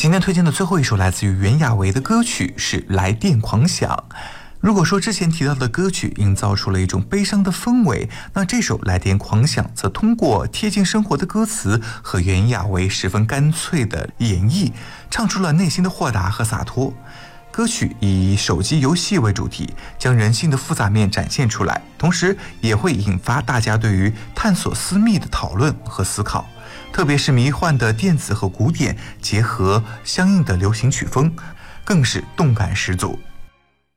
今天推荐的最后一首来自于袁娅维的歌曲是《来电狂想》。如果说之前提到的歌曲营造出了一种悲伤的氛围，那这首《来电狂想》则通过贴近生活的歌词和袁娅维十分干脆的演绎，唱出了内心的豁达和洒脱。歌曲以手机游戏为主题，将人性的复杂面展现出来，同时也会引发大家对于探索私密的讨论和思考。特别是迷幻的电子和古典结合相应的流行曲风，更是动感十足。